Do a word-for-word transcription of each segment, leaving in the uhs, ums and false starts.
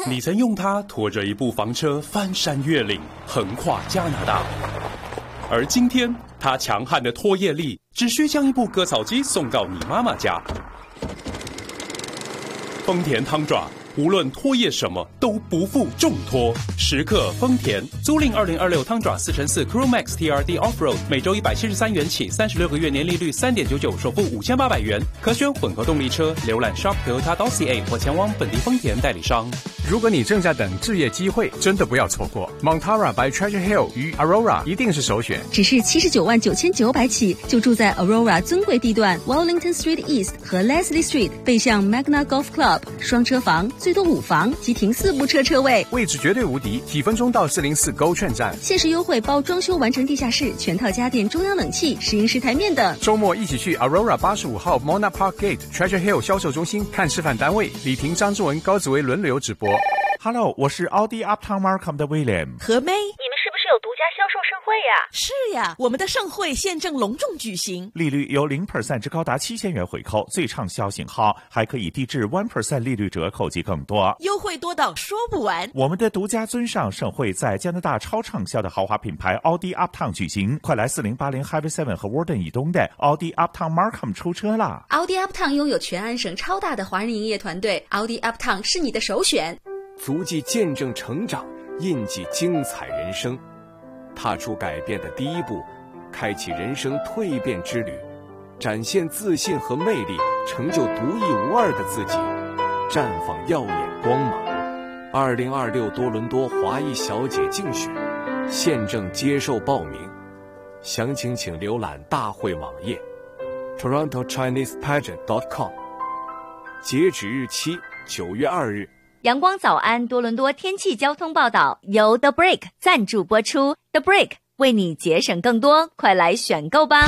你曾用它拖着一部房车翻山越岭，横跨加拿大。而今天，它强悍的拖曳力只需将一部割草机送到你妈妈家。丰田汤爪，无论拖曳什么都不负重托。时刻丰田，租赁二零二六汤爪四乘四 Crew Max T R D Offroad， 每周一百七十三元起，三十六个月年利率三点九九，首付五千八百元，可选混合动力车。浏览 shop toyota dot c a 或前往本地丰田代理商。 如果你正在等置业机会，真的不要错过 Montara by Treasure Hill 与 Aurora 一定是首选。 只是七十九万九千九百起，就住在 Aurora 尊贵地段 Wellington Street East 和 Leslie Street， 背向 Magna Golf Club， 双车房，最多五房，即停四部车车位， 位置绝对无敌，几分钟到四零四 GO 券站。 限时优惠包装修完成地下室、全套家电、中央冷气、石英石台面等。 周末一起去 Aurora 八十五号 Mona Park Gate Treasure Hill 销售中心看示范单位，李婷、张志文、高子薇轮流直播。 Hello， 我是奥迪 Uptown Markham 的 William。 何妹，你们是不是有独家销售盛会呀？ 是呀，我们的盛会现正隆重举行， 利率由 百分之零 至高达七千元回扣，最畅销型号还可以低至 百分之一 利率折扣及更多， 优惠多到说不完。 我们的独家尊上盛会在加拿大超畅销的豪华品牌奥迪 Uptown 举行，快来四零八零 Highway 七和 Warden 以东的奥迪 Uptown Markham 出车啦！ 奥迪 Uptown 拥有全安省超大的华人营业团队，奥迪 Uptown 是你的首选。 足迹见证成长，印记精彩人生，踏出改变的第一步，开启人生蜕变之旅，展现自信和魅力，成就独一无二的自己，绽放耀眼光芒。二零二六多伦多华裔小姐竞选现正接受报名，详情请浏览大会网页 toronto chinese pageant dot com， 截止日期九月二日。 阳光早安多伦多天气交通报道由 The Break 赞助播出， The Break 为你节省更多，快来选购吧。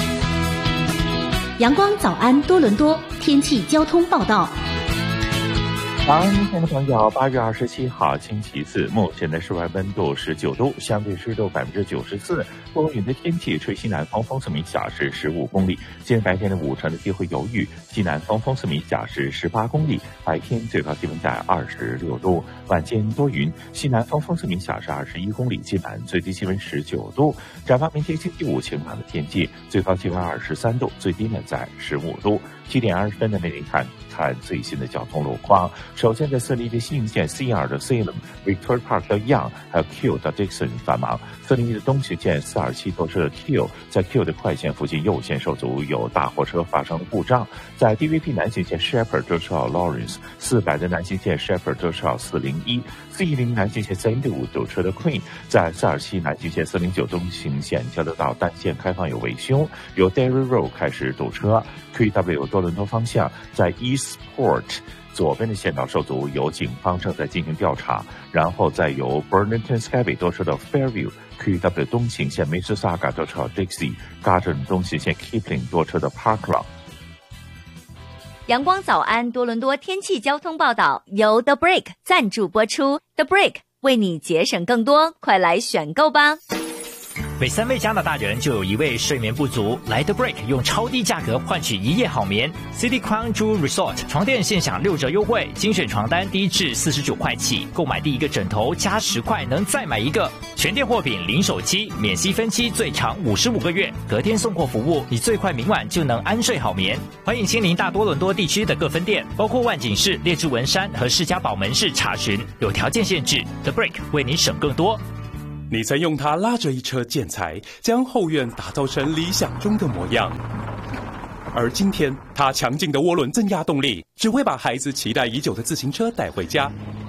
阳光早安多伦多天气交通报道。 早安，亲爱的朋友，八月二十七号星期四，目前的室外温度十九度，相对湿度百分之九十四，多云的天气，吹西南风，风速每小时十五公里。今日白天的五成的机会有雨，西南风，风速每小时十八公里。白天最高气温在二十六度，晚间多云，西南风，风速每小时二十一公里。今晚最低气温十九度。展望明天星期五晴朗的天气，最高气温二十三度，最低呢在十五度。七点二十分的为您看看最新的交通路况。首先在四零一的新线 C 二 的 Salem、Victoria Park 到 Young， 还有 Q 到 Dixon 繁忙。四零一的东行线四二七多车的 Q， 在 Q 的快线附近右线受阻，有大货车发生了故障。在 D V P 南行线 Shepherd 多车到 Lawrence， 四百的南行线 Shepherd 多车到四零一。四一零南行线三六五堵车的 Queen， 在四二七南行线四零九东行线交流道单线开放有维修，由 Dairy Road 开始堵车。Q W 多伦多方向在 Eastport 左边的线道受阻，由警方正在进行调查，然后再由 Burlington Skyway 多车到 Fairview，Q W 东行线 Mississauga 多车到 Dixie，Garden 东行线 Kipling 多车到 Parkland。 阳光早安多伦多天气交通报道由 The Break 赞助播出， The Break 为你节省更多，快来选购吧。 每三位加拿大人就有一位睡眠不足，来 The Break 用超低价格换取一夜好眠。City Crown Jewel Resort 床垫现享六折优惠，精选床单低至四十九块起，购买第一个枕头加十块能再买一个。全店货品零手机，免息分期，最长五十五个月，隔天送货服务，你最快明晚就能安睡好眠。欢迎亲临大多伦多地区的各分店，包括万景市、列治文山和士嘉堡门市查询，有条件限制。The Break 为你省更多。 你曾用它拉着一车建材，将后院打造成理想中的模样。而今天，它强劲的涡轮增压动力，只会把孩子期待已久的自行车带回家。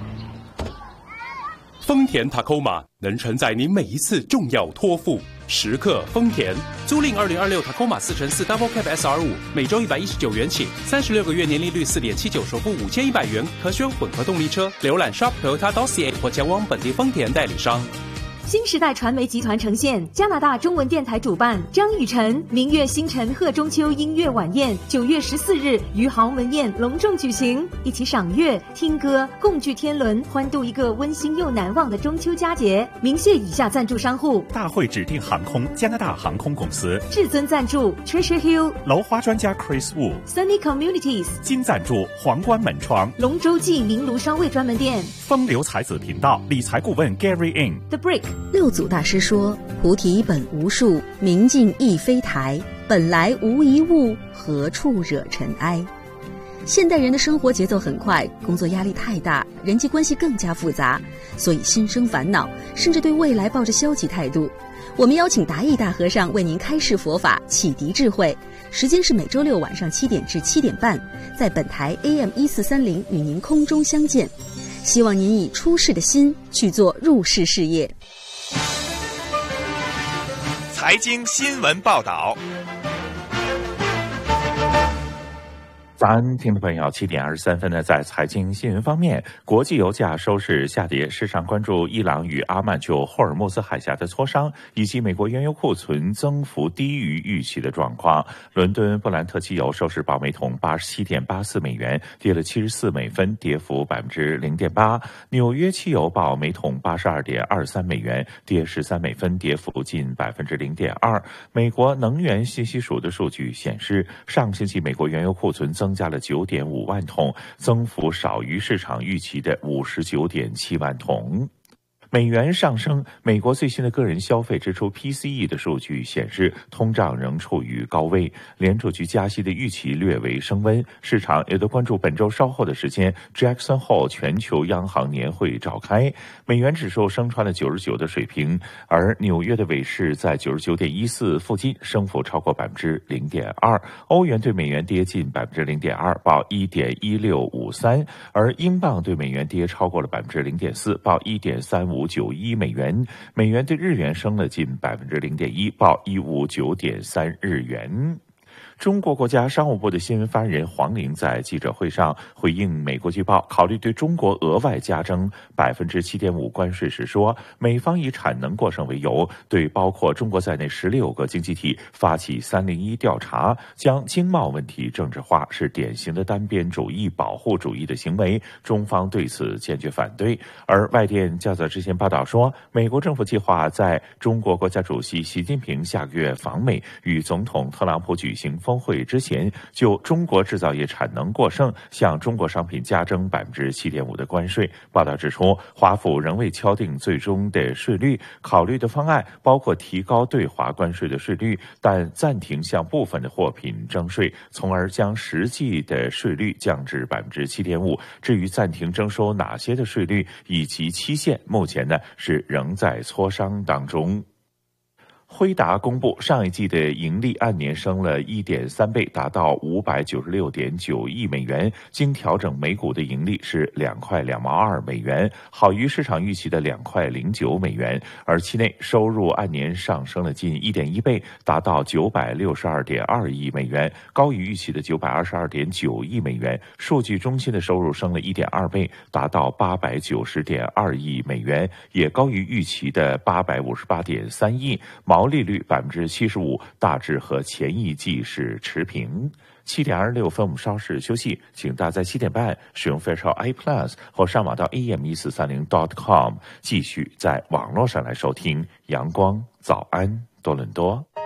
丰田 Tacoma 能承载你每一次重要托付。时刻丰田，租赁二零二六 Tacoma 四乘四 Double Cab S R 五， 每周一百一十九元起，三十六个月年利率四点七九，首付五千一百元，可选混合动力车。浏览 shop toyota dot c a 或前往本地丰田代理商。 新时代传媒集团呈现，加拿大中文电台主办，张雨晨、明月星辰贺中秋音乐晚宴，九月十四日于豪门宴隆重举行，一起赏月、听歌，共聚天伦，欢度一个温馨又难忘的中秋佳节。明谢以下赞助商户： 大会指定航空加拿大航空公司， 至尊赞助 Treasure Hill 楼花专家 Chris Wu，Sunny Communities 金赞助皇冠门窗， 龙舟记名炉烧味专门店， 风流才子频道理财顾问 Gary In The Brick。 六祖大师说：菩提本无树，明镜亦非台，本来无一物，何处惹尘埃。现代人的生活节奏很快，工作压力太大，人际关系更加复杂，所以心生烦恼，甚至对未来抱着消极态度。我们邀请达义大和尚为您开示佛法，启迪智慧。时间是每周六晚上七点至七点半，在本台 A M 一四三零与您空中相见。希望您以出世的心去做入世事业。 财经新闻报道。 早安，听众朋友，七点二十三分呢，在财经新闻方面，国际油价收市下跌，市场关注伊朗与阿曼就霍尔木兹海峡的磋商，以及美国原油库存增幅低于预期的状况。伦敦布兰特汽油收市报每桶八十七点八四美元，跌了七十四美分，跌幅百分之零点八。纽约汽油报每桶八十二点二三美元，跌十三美分，跌幅近百分之零点二。美国能源信息署的数据显示，上星期美国原油库存增增加了 九点五万桶，增幅少于市场预期的 五十九点七万桶。美元上升，美国最新的个人消费支出 P C E 的数据显示，通胀仍处于高位，联储局加息的预期略微升温。市场也都关注本周稍后的时间 Jackson Hole 全球央行年会召开，美元指数升穿了九十九的水平，而纽约的尾市在 九十九点一四 附近，升幅超过 百分之零点二。欧元对美元跌近 百分之零点二， 报 一点一六五三， 而英镑对美元跌超过了 百分之零点四， 报 一点三五九一美元，美元对日元升了近 百分之零点一， 报一百五十九点三日元。中国国家商务部的新闻发言人黄玲在记者会上回应美国据报考虑对中国额外加征 百分之七点五 关税时说，美方以产能过剩为由，对包括中国在内十六个经济体发起三零一调查，将经贸问题政治化，是典型的单边主义保护主义的行为，中方对此坚决反对。而外电较早之前报道说，美国政府计划在中国国家主席习近平下个月访美与总统特朗普举行峰会之前，就中国制造业产能过剩向中国商品加征 百分之七点五 的关税。报道指出，华府仍未敲定最终的税率，考虑的方案包括提高对华关税的税率，但暂停向部分的货品征税，从而将实际的税率降至 百分之七点五。 至于暂停征收哪些的税率以及期限，目前呢是仍在磋商当中。辉达公布上一季的盈利按年升了 一点三倍，达到五百九十六点九亿美元，经调整每股的盈利是两块两毛二美元，好于市场预期的两块零九美元。而期内收入按年上升了近 一点一倍，达到九百六十二点二亿美元，高于预期的九百二十二点九亿美元。数据中心的收入升了 一点二倍，达到八百九十点二亿美元，也高于预期的八百五十八点三亿，毛利率 百分之七十五， 大致和前一季是持平。七点二十六分，我们稍事休息，请大家在七点半使用 Fairchild iPlus 或上网到 A M 一四三零 点 com 继续在网络上来收听阳光早安多伦多。